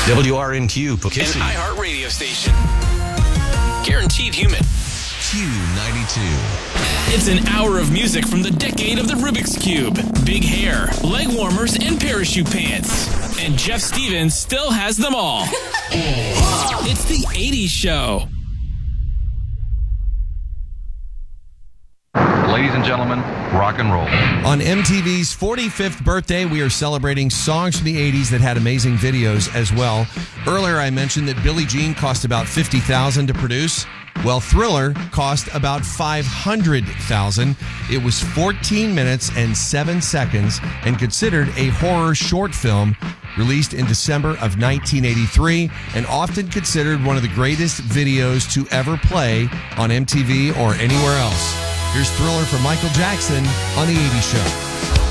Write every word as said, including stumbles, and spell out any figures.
W R N Q, Poughkeepsie. An iHeart radio station. Guaranteed human. Q ninety-two. It's an hour of music from the decade of the Rubik's Cube, big hair, leg warmers, and parachute pants. And Jeff Stevens still has them all. It's the eighties Show. Ladies and gentlemen, rock and roll. On M T V's forty-fifth birthday, we are celebrating songs from the eighties that had amazing videos as well. Earlier, I mentioned that Billie Jean cost about fifty thousand dollars to produce. Well, Thriller cost about five hundred thousand dollars. It was fourteen minutes and seven seconds and considered a horror short film released in December of nineteen eighty-three and often considered one of the greatest videos to ever play on M T V or anywhere else. Here's Thriller from Michael Jackson on The eighties Show.